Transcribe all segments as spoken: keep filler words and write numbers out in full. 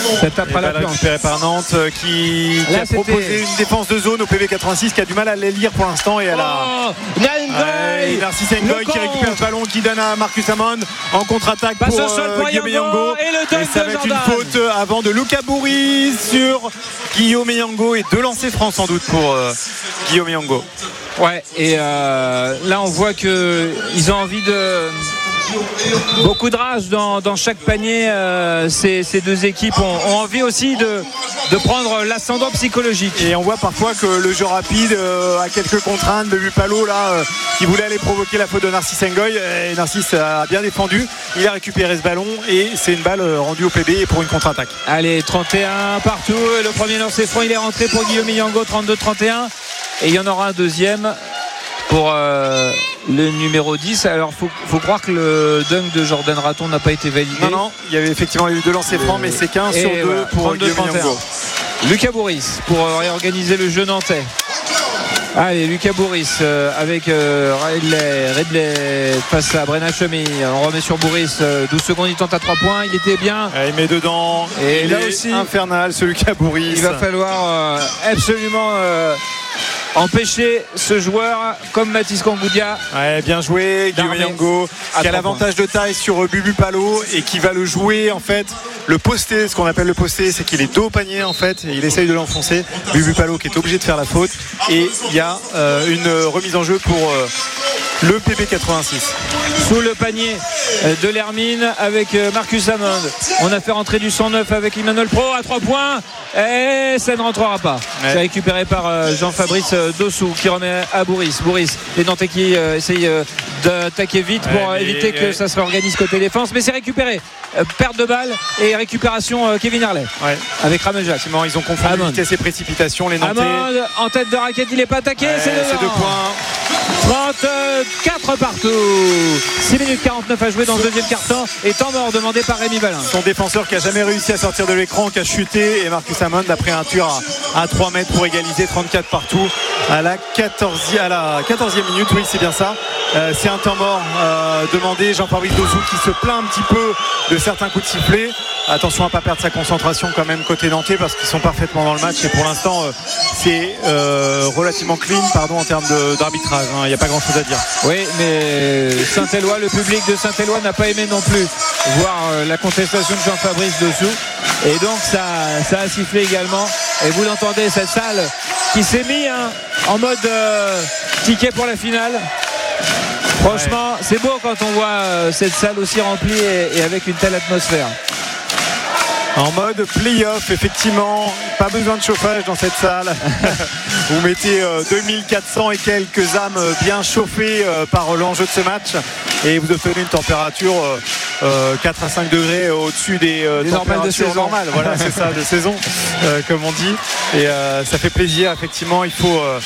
Ça tape à la planche. Récupéré par Nantes euh, qui, qui Là, a c'était... proposé une défense de zone au P V quatre-vingt-six qui a du mal à les lire pour l'instant et à la. Oh, ouais, Narcisse Ngoy qui récupère le ballon, qui donne à Marcus Amond en contre-attaque passe pour au sol euh, pour Guillaume Yango, Yango. et le dunk Et ça de va être Jordan. une faute avant de Luca Bouri sur Guillaume Yango et deux lancers francs sans doute pour euh, Guillaume Yango. Ouais, et euh, là on voit qu'ils ont envie de. Beaucoup de rage dans, dans chaque panier. Euh, ces, ces deux équipes ont, ont envie aussi de, de prendre l'ascendant psychologique. Et on voit parfois que le jeu rapide euh, a quelques contraintes. De Palo là euh, qui voulait aller provoquer la faute de Narcisse Ngoy, et Narcisse a bien défendu. Il a récupéré ce ballon et c'est une balle rendue au P B pour une contre-attaque. Allez, trente et un partout. Le premier lancer franc, il est rentré pour Guillaume Yango, trente-deux trente et un. Et il y en aura un deuxième pour euh, le numéro dix. Alors il faut, faut croire que le dunk de Jordan Raton n'a pas été validé. Non, non, il y avait effectivement eu deux lancers francs, mais c'est qu'un sur deux voilà, pour Guillaume Yango. Lucas Bourris pour réorganiser le jeu nantais. Allez, Lucas Bourris euh, avec euh, Ridley, Ridley face à Brenna Chemi. On remet sur Bourris, euh, douze secondes, il tente à trois points, il était bien. Il met dedans, et il là est aussi infernal ce Lucas Bourris. Il va falloir euh, absolument euh, empêcher ce joueur comme Mathis Kangoudia. Ouais, bien joué, Guillaume Yango qui a l'avantage de taille sur Bubu Palo et qui va le jouer en fait. Le posté, ce qu'on appelle le posté, c'est qu'il est dos au panier en fait et il essaye de l'enfoncer. Bubu Palo qui est obligé de faire la faute et il y a euh, une remise en jeu pour euh, le P B quatre-vingt-six. Sous le panier de l'Hermine avec Marcus Amond. On a fait rentrer du cent neuf avec Emmanuel Pro à trois points et ça ne rentrera pas. Ouais. C'est récupéré par Jean-Fabrice Dossou qui remet à Bourris. Bourris, les Nantais qui euh, essayent euh, d'attaquer vite pour ouais, éviter que ça se réorganise côté défense, mais c'est récupéré. Euh, perte de balle et récupération euh, Kevin Harley ouais. avec Rameljac. Ils ont confondu vitesse et précipitation les Nantais. Amond en tête de raquette, il n'est pas attaqué, ouais, c'est deux, deux points. trente-quatre partout. six minutes quarante-neuf à jouer dans le deuxième quart-temps et temps mort demandé par Rémi Valin. Son défenseur qui a jamais réussi à sortir de l'écran, qui a chuté, et Marcus Amond a pris un tir à, à trois mètres pour égaliser. Trente-quatre partout à la quatorzième, à la quatorzième minute, oui c'est bien ça. Euh, c'est un temps mort euh, demandé. Jean-Fabrice Dossou qui se plaint un petit peu de certains coups de sifflet. Attention à ne pas perdre sa concentration quand même côté nantais parce qu'ils sont parfaitement dans le match et pour l'instant euh, c'est euh, relativement clean pardon, en termes de, d'arbitrage. Il hein, n'y a pas grand chose à dire. Oui, mais Saint-Éloi, le public de Saint-Éloi n'a pas aimé non plus voir euh, la contestation de Jean-Fabrice Dossou et donc ça, ça a sifflé également. Et vous l'entendez, cette salle qui s'est mise hein, en mode euh, ticket pour la finale. Franchement, ouais. C'est beau quand on voit euh, cette salle aussi remplie et, et avec une telle atmosphère. En mode play-off, effectivement, pas besoin de chauffage dans cette salle. Vous mettez euh, deux mille quatre cents et quelques âmes bien chauffées euh, par l'enjeu de ce match et vous obtenez une température euh, euh, quatre à cinq degrés au-dessus des euh, températures de saison. normales. Voilà, c'est ça, de saison, euh, comme on dit. Et euh, ça fait plaisir, effectivement, il faut... Euh,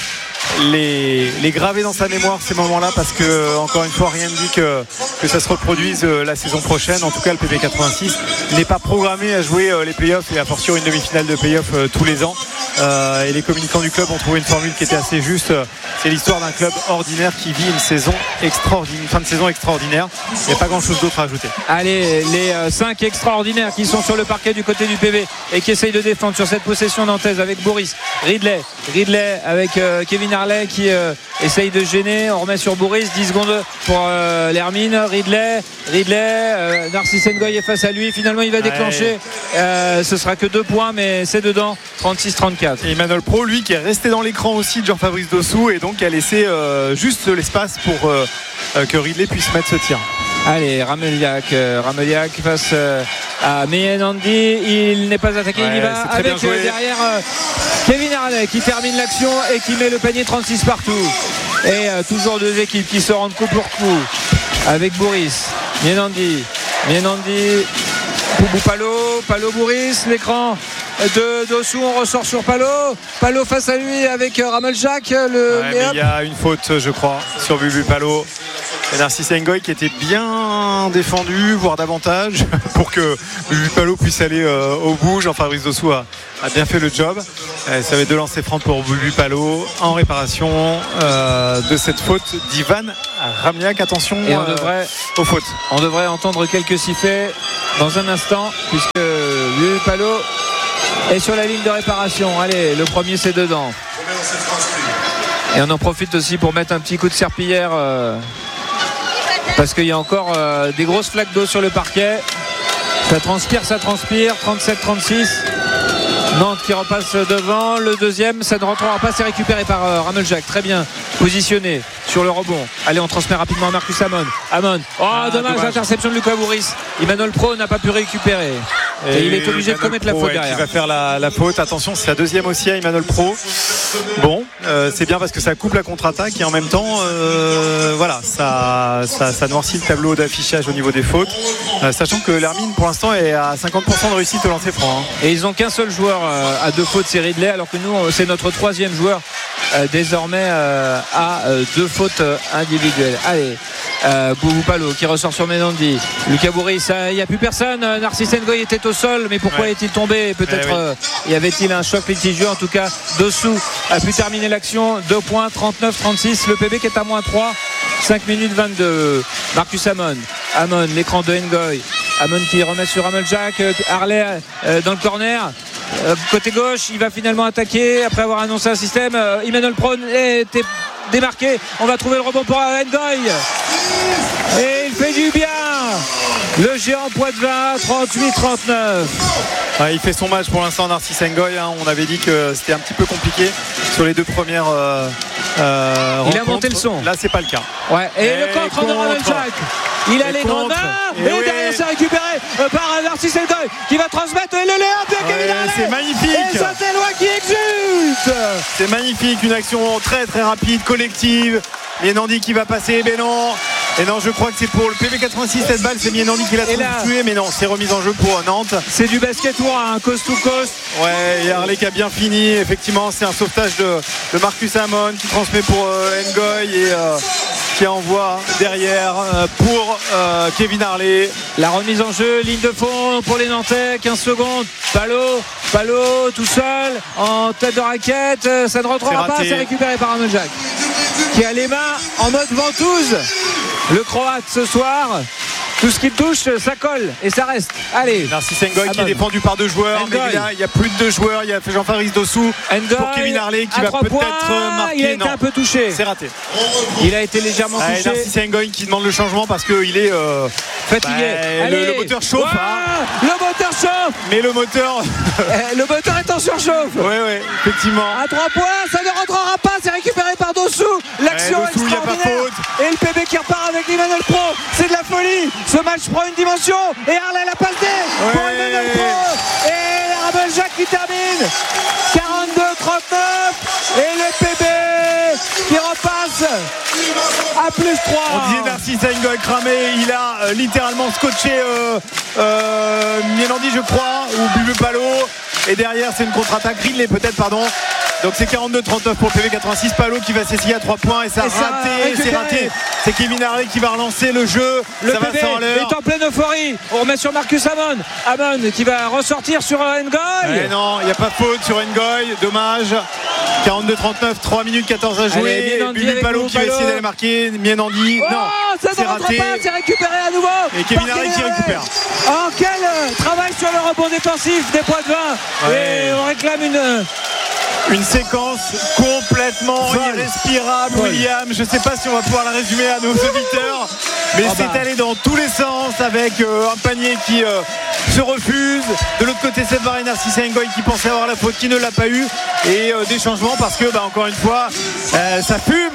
Les, les graver dans sa mémoire ces moments-là parce que encore une fois rien ne dit que, que ça se reproduise la saison prochaine. En tout cas le P B quatre-vingt-six n'est pas programmé à jouer les playoffs et à fortiori une demi-finale de playoffs tous les ans euh, et les communicants du club ont trouvé une formule qui était assez juste. C'est l'histoire d'un club ordinaire qui vit une saison extraordinaire, une fin de saison extraordinaire. Il n'y a pas grand chose d'autre à ajouter. Allez, les cinq extraordinaires qui sont sur le parquet du côté du P B et qui essayent de défendre sur cette possession nantaise avec Bourris, Ridley Ridley avec euh, Kevin Harley qui euh, essaye de gêner. On remet sur Bourris, dix secondes pour euh, l'Hermine. Ridley Ridley euh, Narcisse Ngoy est face à lui, finalement il va déclencher. euh, ce sera que deux points mais c'est dedans. Trente-six trente-quatre. Et Emmanuel Pro lui qui est resté dans l'écran aussi de Jean-Fabrice Dossou et donc qui a laissé euh, juste l'espace pour euh, euh, que Ridley puisse mettre ce tir. Allez, Rameljac, euh, Rameljac face euh, à Meyenandi. Il n'est pas attaqué, ouais, il y va avec euh, derrière euh, Kevin Harley qui termine l'action et qui met le panier trente-six partout. Et euh, toujours deux équipes qui se rendent coup pour coup avec Bourris, Meyenandi, Meyenandi, Boubou Palo, Palo Bourris, l'écran de Dossou, on ressort sur Palo, Palo face à lui avec euh, Rameljac. Le ouais, mais il y a une faute je crois sur Bubu Palo. Et Narcisse Ngoy qui était bien défendu, voire davantage, pour que Bubu Palo puisse aller euh, au bout. Jean-Fabrice Dossou a, a bien fait le job. Et ça avait deux lancers francs pour Bubu Palo en réparation euh, de cette faute d'Ivan Rameljac. Attention et on devrait, euh, aux fautes. On devrait entendre quelques sifflets dans un instant, puisque Bubu Palot est sur la ligne de réparation. Allez, le premier c'est dedans. Et on en profite aussi pour mettre un petit coup de serpillière euh, parce qu'il y a encore euh, des grosses flaques d'eau sur le parquet. Ça transpire, ça transpire. trente-sept trente-six. Nantes qui repasse devant. Le deuxième, ça ne rentrera pas. C'est récupéré par euh, Rameljac. Très bien positionné sur le rebond. Allez, on transmet rapidement à Marcus Amon. Amon. Oh, ah, dommage, dommage. Interception de Lucas Bourris. Emmanuel Pro n'a pas pu récupérer. Et, et il est obligé de commettre Pro, la faute ouais, derrière. Il va faire la, la faute. Attention, c'est la deuxième aussi à Emmanuel Pro. Bon, euh, c'est bien parce que ça coupe la contre-attaque et en même temps, euh, voilà, ça, ça, ça noircit le tableau d'affichage au niveau des fautes. Euh, sachant que l'Hermine, pour l'instant, est à cinquante pour cent de réussite au lancer franc. Hein. Et ils n'ont qu'un seul joueur euh, à deux fautes, c'est Ridley, alors que nous, c'est notre troisième joueur euh, désormais euh, à euh, deux fautes euh, individuelles. Allez. Euh, Boubou Palot qui ressort sur Menandi. Lucas Bourris, il n'y a plus personne. Narcisse Ngoy était au sol, mais pourquoi ouais. est-il tombé? Peut-être eh oui. euh, y avait-il un choc litigieux. En tout cas, Dossou a pu terminer l'action. Deux points, trente-neuf trente-six. Le P B qui est à moins trois. cinq minutes vingt-deux. Marcus Amon. Amon, l'écran de Ngoy. Amon qui remet sur Rameljac. Harley euh, dans le corner. Euh, côté gauche, il va finalement attaquer après avoir annoncé un système. Euh, Emmanuel Pro était démarqué. On va trouver le rebond pour Ngoy. Et il fait du bien. Le géant Poitevin, trente-huit trente-neuf. Ah, il fait son match pour l'instant, Narcisse Ngoy. Hein. On avait dit que c'était un petit peu compliqué sur les deux premières euh, euh, il a monté le son. Là, c'est pas le cas. Ouais. Et, et le contre, contre de Rameljac. Il a et les contre. grandes mains. Et, et oui. derrière, c'est récupéré par Narcisse Ngoy qui va transmettre. Et le Léa de Kevin ouais, c'est magnifique. Et Saint-Éloi qui exulte. C'est magnifique. Une action très très rapide, collective. Mienandi qui va passer, mais non. Et non, je crois que c'est pour le P V quatre-vingt-six. Cette balle, c'est Mienandi qui l'a tué, mais non, c'est remise en jeu pour Nantes. C'est du basket ou un coast to coast. Ouais, et Harley qui a bien fini. Effectivement, c'est un sauvetage de, de Marcus Amon qui transmet pour euh, Ngoy et euh, qui envoie derrière euh, pour euh, Kevin Harley. La remise en jeu, ligne de fond pour les Nantais. quinze secondes. Palot, Palot tout seul en tête de raquette. Ça ne rentrera pas, c'est récupéré par Rameljac qui a les mains en mode ventouse. Le Croate ce soir, tout ce qu'il touche, ça colle et ça reste. Allez. Narcisse Ngoy qui est défendu par deux joueurs. Ngoy. Mais là, il y a plus de deux joueurs. Il y a Jean-Faris Dossou Ngoy pour Kevin Harley qui va peut-être marquer. Il a été non. un peu touché. C'est raté. Il a été légèrement ah, touché. Narcisse Ngoy qui demande le changement parce qu'il est euh, fatigué. Bah, le, le moteur chauffe. Hein. Le moteur chauffe. Mais le moteur. le moteur est en surchauffe. Oui, oui, effectivement. À trois points, ça ne rentrera pas. C'est récupéré par Dossou. L'action ouais, Dossou, extraordinaire. Et le P B qui repart avec Emmanuel Pro. C'est de la folie. Ce match prend une dimension. Et Harley la passe D ouais. pour Emmanuel Pro. Et Rameljac qui termine. quarante-deux trente-neuf. Et le P B qui repasse à plus trois. On disait Narcisse Ngoy cramé. Il a euh, littéralement scotché euh, euh, Mienandi, je crois, ou Bubu Palot. Et derrière, c'est une contre-attaque. Ridley, peut-être, pardon. Donc c'est quarante-deux trente-neuf pour le P V quatre-vingt-six. Palot qui va s'essayer à trois points et ça a raté, c'est raté. C'est Kevin Harley qui va relancer le jeu. Le ça P V va sans l'heure. est en pleine euphorie. On remet sur Marcus Amon. Amon qui va ressortir sur Ngoy. Eh non, il n'y a pas de faute sur Ngoy. Dommage. quarante-deux trente-neuf, trois minutes quatorze à jouer. Allez, Bubu Palot qui va essayer d'aller marquer. Mienandi, oh, non. Ça ne rentre pas, c'est récupéré à nouveau. Et Kevin Harley qui récupère. Oh, quel travail sur le rebond défensif des Poitevins. Ouais. Et on réclame une. Une séquence complètement Vol. irrespirable, Vol. William. Je ne sais pas si on va pouvoir la résumer à nos auditeurs, mais oh bah. c'est allé dans tous les sens avec euh, un panier qui euh, se refuse. De l'autre côté, c'est Varé Narcisse Ngoy qui pensait avoir la faute, qui ne l'a pas eu. Et euh, des changements parce que, bah, encore une fois, euh, ça fume.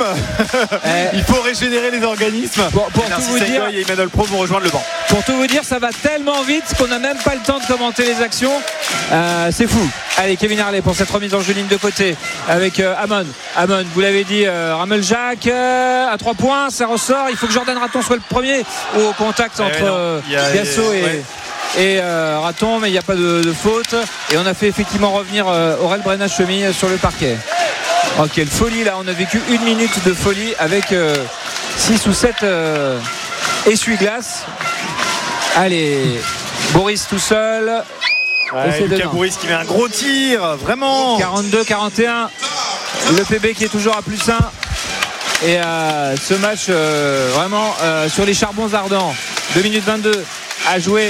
Il faut régénérer les organismes. Pour, pour tout vous dire, et Emmanuel Pro vont rejoindre le banc. Pour tout vous dire, ça va tellement vite qu'on n'a même pas le temps de commenter les actions. Euh, c'est fou. Allez, Kevin Harley pour cette remise en jeu ligne de côté avec euh, Amon. Amon, vous l'avez dit, euh, Rameljac euh, à trois points, ça ressort. Il faut que Jordan Raton soit le premier au contact entre euh, Gasso et, ouais. et euh, Raton, mais il n'y a pas de, de faute. Et on a fait effectivement revenir euh, Aurel Brenna-Chemille sur le parquet. Oh, quelle folie là, on a vécu une minute de folie avec euh, six ou sept euh, essuie-glaces. Allez, Boris tout seul. Ouais, Lucas Bourris qui met un gros tir, vraiment. quarante-deux quarante et un. Le P B qui est toujours à plus un. Et euh, ce match euh, vraiment euh, sur les charbons ardents. deux minutes vingt-deux à jouer.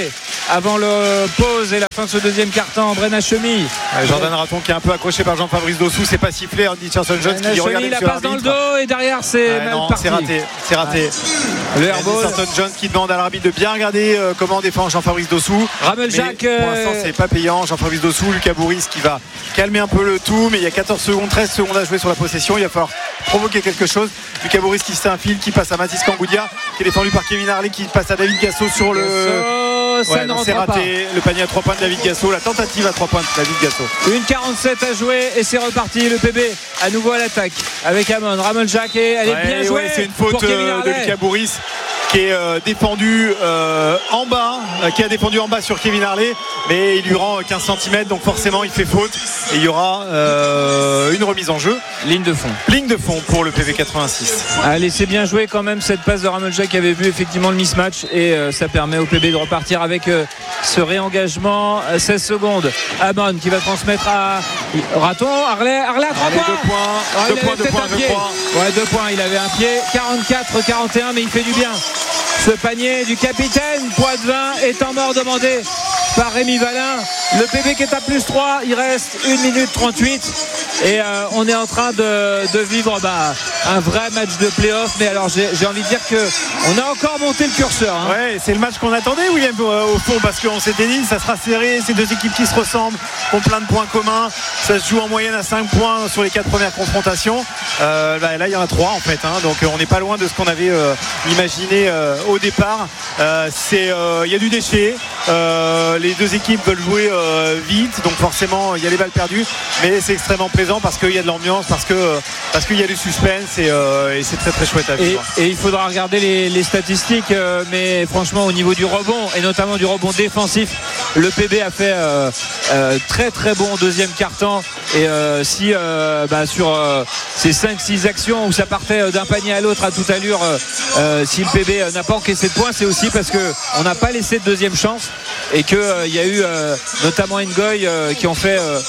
avant le pause et la fin de ce deuxième quart-temps. Brenna Chemy. Ouais, Jordan Raton qui est un peu accroché par Jean-Fabrice Dossou, c'est pas sifflé. Andy Charlton-Jones qui dit regardez la passe dans le dos et derrière c'est ouais, mal non, parti. c'est raté, c'est raté. Ouais. Le airball. Andy Charlton-Jones qui demande à l'arbitre de bien regarder euh, comment défend Jean-Fabrice Dossou. Rameljak. Pour l'instant c'est pas payant. Jean-Fabrice Dossou, Lucas Bourris qui va calmer un peu le tout, mais il y a quatorze secondes, treize secondes à jouer sur la possession. Il va falloir provoquer quelque chose. Lucas Bourris qui s'infile, qui passe à Mathis Kangoudia, qui est défendu par Kevin Harley, qui passe à David Gasso sur le. Gasso, ça ouais, ne non, rentre c'est raté. pas. Le panier à trois points de David Gasso, la tentative à trois points de David Gasso. une quarante-sept à jouer et c'est reparti. Le P B à nouveau à l'attaque avec Amon. Rameljak et elle est ouais, bien jouée. Ouais, c'est une faute pour euh, de Lucas Bourris qui est euh, défendu euh, en bas, euh, qui a défendu en bas sur Kevin Harley, mais il lui rend quinze centimètres, donc forcément il fait faute et il y aura euh, une remise en jeu. Ligne de fond. Ligne de fond pour le P V quatre-vingt-six. Allez, c'est bien joué quand même cette passe de Rameljak qui avait vu effectivement le mismatch et euh, ça permet au P B de repartir avec euh, ce réengagement. seize secondes. Amon qui va transmettre à Raton. Harley, Harley à trois points. Deux points, oh, deux points, deux points, je crois. Ouais, deux points. Il avait un pied. quarante-quatre quarante et un, mais il fait du bien. Ce panier du capitaine Poitvin est en mort demandé par Rémi Valin. Le P B qui est à plus trois, il reste une minute trente-huit et euh, on est en train de, de vivre bah, un vrai match de play-off. Mais alors j'ai, j'ai envie de dire qu'on a encore monté le curseur hein. Ouais, c'est le match qu'on attendait William au fond, parce qu'on s'était dit ça sera serré, ces deux équipes qui se ressemblent ont plein de points communs, ça se joue en moyenne à cinq points sur les quatre premières confrontations. euh, bah, là il y en a trois en fait hein, donc on n'est pas loin de ce qu'on avait euh, imaginé euh, au départ. euh, c'est il euh, y a du déchet, euh, les deux équipes veulent jouer euh, vite, donc forcément il y a les balles perdues, mais c'est extrêmement plaisant parce qu'il y a de l'ambiance, parce que parce qu'il y a du suspense et, euh, et c'est très très chouette à vivre. Et, et il faudra regarder les, les statistiques, euh, mais franchement au niveau du rebond et notamment du rebond défensif, le P B a fait euh, euh, très très bon deuxième quart-temps et euh, si euh, bah, sur euh, ces cinq six actions où ça partait d'un panier à l'autre à toute allure, euh, euh, si le P B n'a pas encaissé de points, c'est aussi parce qu'on n'a pas laissé de deuxième chance et qu'il euh, y a eu euh, notamment Ngoy euh, qui ont fait euh,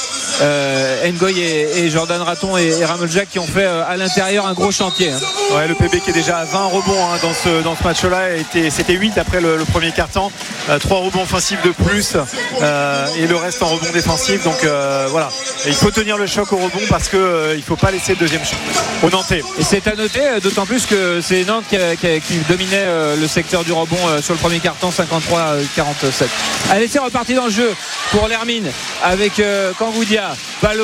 euh, Ngoy et, et Jordan Raton et, et Rameljak qui ont fait euh, à l'intérieur un gros chantier hein. Ouais, le P B qui est déjà à vingt rebonds hein, dans ce, dans ce match-là, était, c'était huit après le, le premier quart-temps, euh, trois rebonds offensifs de plus euh, et le reste en rebond défensif, donc euh, voilà, et il faut tenir le choc au rebond parce qu'il euh, ne faut pas laisser le deuxième choc au Nantais. Et c'est à noter d'autant plus que c'est Nantes qui, qui, qui dominait euh, le secteur du rebond euh, sur le premier quart-temps, cinquante-trois à quarante-sept. Allez, c'est reparti dans le jeu pour l'Hermine avec euh, Kangoudia, Ballot.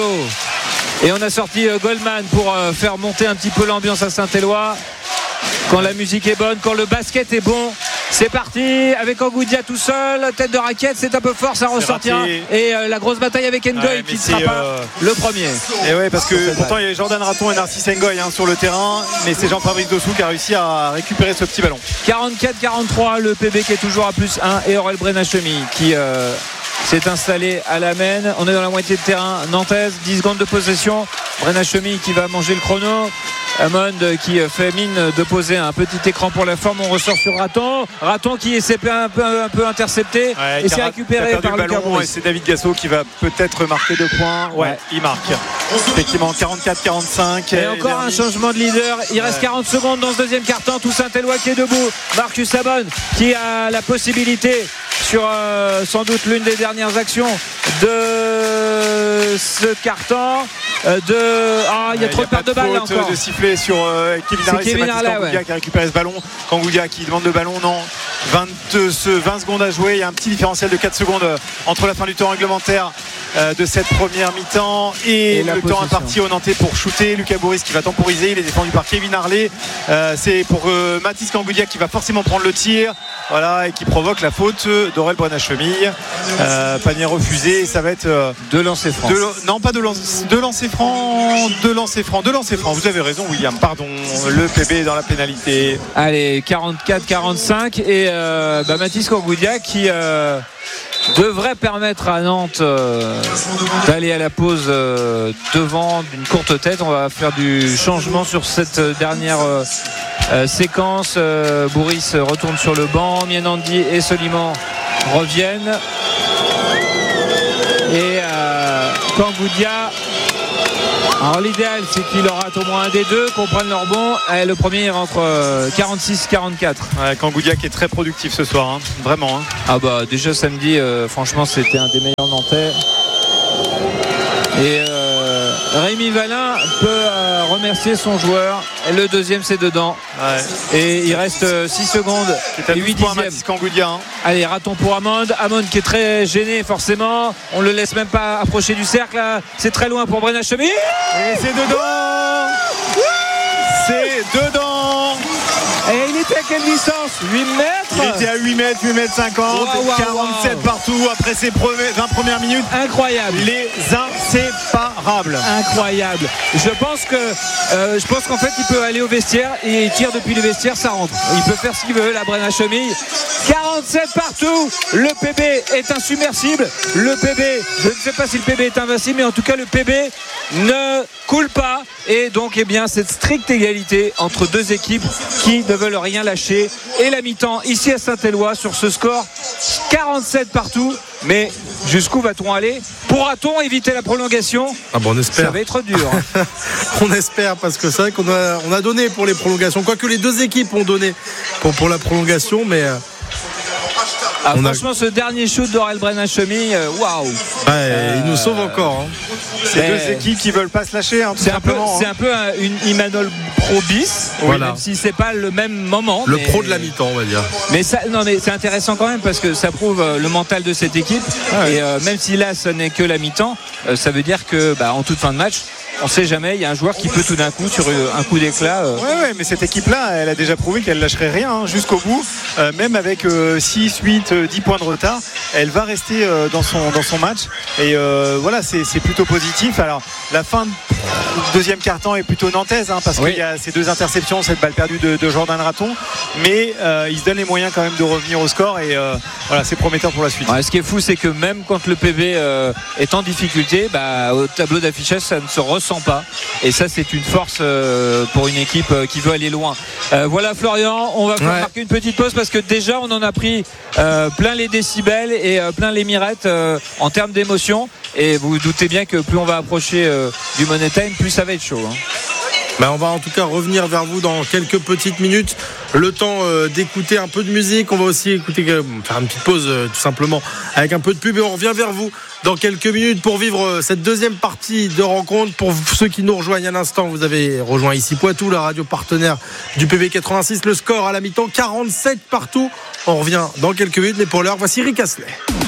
Et on a sorti euh, Goldman pour euh, faire monter un petit peu l'ambiance à Saint-Éloi. Quand la musique est bonne, quand le basket est bon, c'est parti avec Kangoudia tout seul, tête de raquette, c'est un peu fort, ça ressortira. Et euh, la grosse bataille avec Ngoy ouais, qui ne sera pas euh... le premier. Et ouais, parce que pourtant il y a Jordan Raton et Narcisse Ngoy hein, sur le terrain, mais c'est Jean-Fabrice Dossou qui a réussi à récupérer ce petit ballon. quarante-quatre quarante-trois, le P B qui est toujours à plus un et Aurel Brenna Chemy qui euh, s'est installé à la main. On est dans la moitié de terrain nantaise, dix secondes de possession. Brenna Chemy qui va manger le chrono. Amond qui fait mine de poser un petit écran pour la forme. On ressort sur Raton. Raton qui s'est un peu, un peu intercepté ouais, et s'est récupéré par le ballon. Et c'est David Gasso qui va peut-être marquer deux points. Ouais, ouais. Il marque. Effectivement, quarante-quatre quarante-cinq. Et, et encore un changement de leader. Il reste ouais. quarante secondes dans ce deuxième quart-temps. Tout Saint-Éloi qui est debout. Marcus Amon qui a la possibilité sur euh, sans doute l'une des dernières actions de ce quart-temps. De... Ah, il y a ouais, trop de pertes de balles encore. De siffler sur euh, Kevin Harley, c'est, c'est Mathis Kangoudia ouais. qui a récupéré ce ballon. Kangoudia qui demande le ballon, non. vingt, vingt secondes à jouer. Il y a un petit différentiel de quatre secondes entre la fin du temps réglementaire euh, de cette première mi-temps et, et le temps imparti au Nantais pour shooter. Lucas Bourris qui va temporiser. Il est défendu par Kevin Harley. Euh, c'est pour euh, Mathis Kangoudia qui va forcément prendre le tir. Voilà, et qui provoque la faute d'Aurel Brenna Chemy. Euh, panier refusé. Et ça va être euh, deux lancers francs. De, non, pas de lancers de lancers francs. Deux lancers francs. Deux lancers francs. Vous avez raison, William. Pardon. Le P B est dans la pénalité. Allez, quarante-quatre quarante-cinq. Et euh, bah, Mathis Kangoudia qui euh, devrait permettre à Nantes euh, d'aller à la pause euh, devant d'une courte tête. On va faire du changement sur cette dernière euh, euh, séquence. Euh, Bourris retourne sur le banc. Mienandi et Soliman reviennent. Et euh, Kangoudia Alors l'idéal c'est qu'il en rate au moins un des deux, qu'on prenne leur bon. Et le premier il rentre quarante-six quarante-quatre. Ouais, Kangoudiak est très productif ce soir, hein. Vraiment. Hein. Ah bah déjà samedi, euh, franchement c'était un des meilleurs Nantais. Et euh, Rémi Valin peut euh, remercier son joueur. Et le deuxième c'est dedans. Ouais. Et il reste euh, six secondes. Et huit dixièmes. Hein. Allez, raton pour Amond. Amond qui est très gêné forcément. On le laisse même pas approcher du cercle. C'est très loin pour Brenna Chemi. Et c'est dedans. C'est dedans. Et il était à quelle distance? huit mètres. Il était à huit mètres, huit mètres cinquante, wow, wow, quarante-sept wow. Partout après ses vingt premières minutes. Incroyable. Les inséparables. Incroyable. Je pense que euh, je pense qu'en fait il peut aller au vestiaire et il tire depuis le vestiaire, ça rentre. Il peut faire ce qu'il veut, la Brenna Chemille. quarante-sept partout. Le P B est insubmersible. Le P B, je ne sais pas si le P B est invincible, mais en tout cas le P B ne coule pas. Et donc eh bien cette stricte égalité entre deux équipes qui ne veulent rien lâcher. Et la mi-temps ici à Saint-Éloi sur ce score quarante-sept partout. Mais jusqu'où va-t-on aller? Pourra-t-on éviter la prolongation? Ah bon, on espère. Ça va être dur. On espère, parce que c'est vrai qu'on a, on a donné pour les prolongations. Quoique les deux équipes ont donné pour, pour la prolongation, mais... Ah, franchement, a... ce dernier shoot d'Aurel Brenna Chemille, waouh! Ouais, euh... il nous sauve encore. Hein. C'est mais... deux équipes qui veulent pas se lâcher. Hein, c'est, un peu, hein. c'est un peu un, une Imanol Pro bis, voilà. Même si c'est pas le même moment. Le mais... pro de la mi-temps, on va dire. Mais ça, non, mais c'est intéressant quand même parce que ça prouve euh, le mental de cette équipe. Ah ouais. Et euh, même si là, ce n'est que la mi-temps, euh, ça veut dire que, bah, en toute fin de match, on sait jamais, il y a un joueur qui peut tout d'un coup sur un coup d'éclat. Euh... Ouais, ouais, mais cette équipe-là, elle a déjà prouvé qu'elle lâcherait rien hein, jusqu'au bout. Euh, même avec euh, six, huit, dix points de retard, elle va rester euh, dans, son, dans son match. Et euh, voilà, c'est, c'est plutôt positif. Alors, la fin de deuxième quart-temps est plutôt nantaise hein, parce oui. qu'il y a ces deux interceptions, cette balle perdue de, de Jordan Raton. Mais euh, il se donne les moyens quand même de revenir au score et euh, voilà, c'est prometteur pour la suite. Ouais, ce qui est fou, c'est que même quand le P B euh, est en difficulté, bah, au tableau d'affichage, ça ne se ressent pas. Et ça, c'est une force euh, pour une équipe euh, qui veut aller loin. Euh, voilà, Florian, on va faire ouais. marquer une petite pause parce que déjà, on en a pris euh, plein les décibels et euh, plein les mirettes euh, en termes d'émotion. Et vous vous doutez bien que plus on va approcher euh, du Money Time, plus ça va être chaud. Hein. Ben on va en tout cas revenir vers vous dans quelques petites minutes. Le temps euh, d'écouter un peu de musique. On va aussi écouter, euh, faire une petite pause euh, tout simplement avec un peu de pub. Et on revient vers vous dans quelques minutes pour vivre euh, cette deuxième partie de rencontre. Pour ceux qui nous rejoignent à l'instant, vous avez rejoint ici Poitou, la radio partenaire du P B quatre-vingt-six. Le score à la mi-temps, quarante-sept partout. On revient dans quelques minutes. Mais pour l'heure, voici Rick Astley.